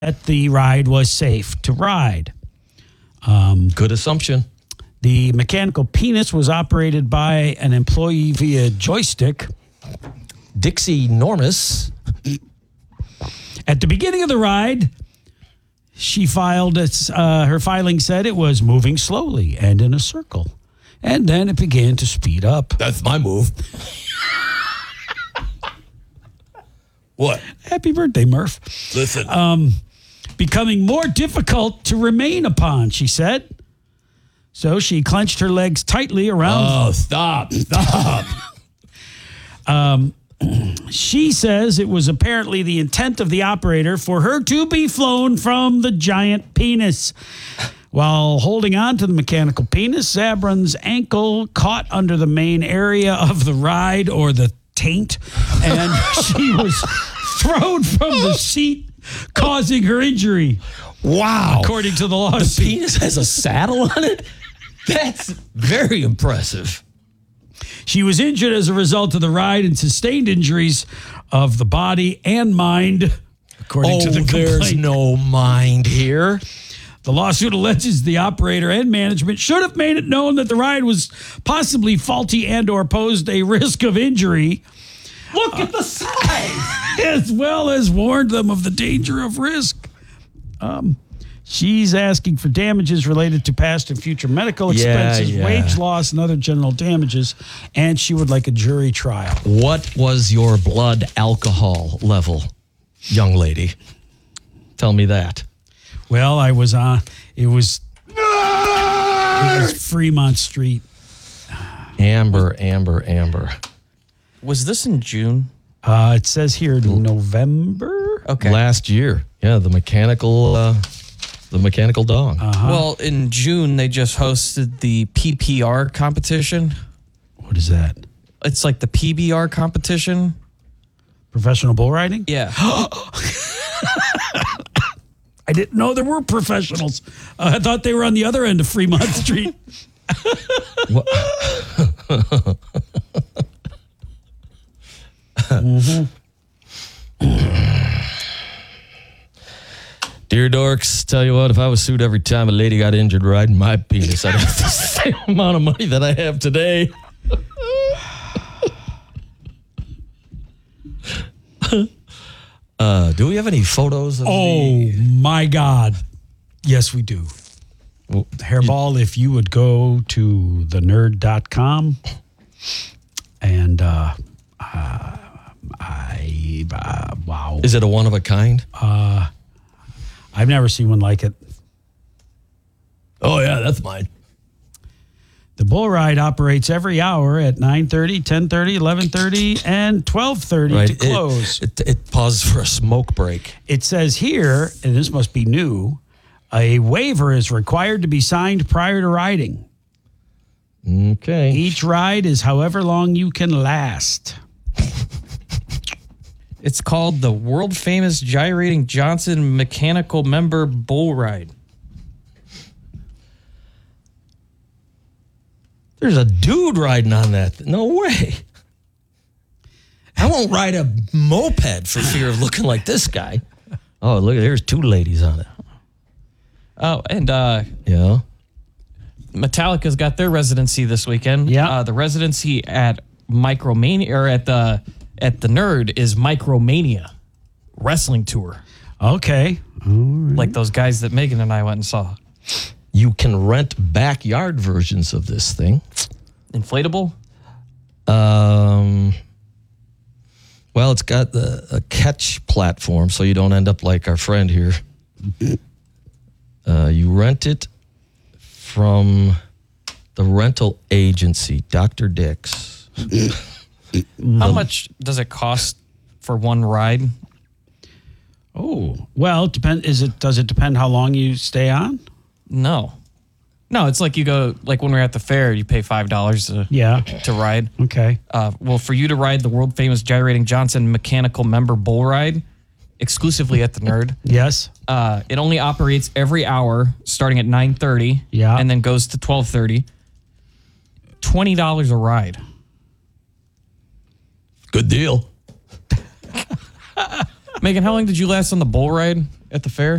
that the ride was safe to ride. Good assumption. The mechanical penis was operated by an employee via joystick. Dixie Normus. At the beginning of the ride, she filed her filing said it was moving slowly and in a circle. And then it began to speed up. That's my move. What? Happy birthday, Murph. Listen. Becoming more difficult to remain upon, she said. So she clenched her legs tightly around. Oh, stop. She says it was apparently the intent of the operator for her to be flown from the giant penis. While holding on to the mechanical penis, Zabron's ankle caught under the main area of the ride, or the taint, and she was thrown from the seat, causing her injury. Wow. According to the lawsuit. The penis has a saddle on it? That's very impressive. She was injured as a result of the ride and sustained injuries of the body and mind, according to the complaint. There's no mind here. The lawsuit alleges the operator and management should have made it known that the ride was possibly faulty and or posed a risk of injury. Look at the size. As well as warned them of the danger of risk. She's asking for damages related to past and future medical expenses, wage loss, and other general damages, and she would like a jury trial. What was your blood alcohol level, young lady? Tell me that. Well, I was on. It was Fremont Street. Amber. Was this in June? It says here November. Okay. Last year. Yeah, the mechanical dong. Well, in June, they just hosted the PPR competition. What is that? It's like the PBR competition. Professional bull riding? Yeah. I didn't know there were professionals. I thought they were on the other end of Fremont Street. Dear dorks, tell you what, if I was sued every time a lady got injured riding my penis, I'd have the same amount of money that I have today. Do we have any photos of my God. Yes, we do. Hairball, if you would go to thenerd.com and wow. Is it a one of a kind? I've never seen one like it. Oh, yeah, that's mine. The bull ride operates every hour at 9:30, 10:30, 11:30, and 12:30 to close. It pauses for a smoke break. It says here, and this must be new, a waiver is required to be signed prior to riding. Okay. Each ride is however long you can last. It's called the world famous Gyrating Johnson Mechanical Member Bull Ride. There's a dude riding on that. No way. I won't ride a moped for fear of looking like this guy. Oh, look, there's two ladies on it. Oh, and Yeah. Metallica's got their residency this weekend. Yeah. The residency at Micromania, or at the Nerd, is Micromania wrestling tour. Okay. Like those guys that Megan and I went and saw. You can rent backyard versions of this thing. Inflatable? Well, it's got a catch platform, so you don't end up like our friend here. You rent it from the rental agency, Dr. Dick's. How much does it cost for one ride? Oh, well, does it depend how long you stay on? No, it's like you go, like when we're at the fair, you pay $5 to ride. Okay. Well, for you to ride the world famous Gyrating Johnson Mechanical Member Bull Ride exclusively at the Nerd. Yes. It only operates every hour starting at 9:30. Yeah. And then goes to 12:30. $20 a ride. Good deal. Megan, how long did you last on the bull ride at the fair?